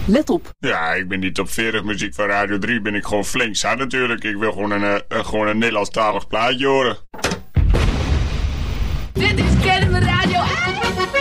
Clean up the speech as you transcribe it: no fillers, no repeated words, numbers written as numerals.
Let op. Ja, ik ben die top 40 muziek van Radio 3 ben ik gewoon flink zat natuurlijk. Ik wil gewoon een Nederlandstalig plaatje horen.